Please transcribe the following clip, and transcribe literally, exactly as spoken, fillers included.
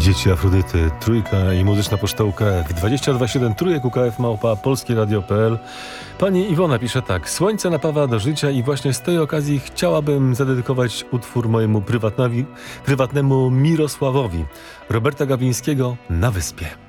Dzieci Afrodyty, Trójka i Muzyczna Poczta U K F. dwadzieścia dwa siedem Trójek U K F małpa polskie radio kropka p l. Pani Iwona pisze tak. Słońce napawa do życia i właśnie z tej okazji chciałabym zadedykować utwór mojemu prywatnowi, prywatnemu Mirosławowi. Roberta Gawlińskiego, Na wyspie.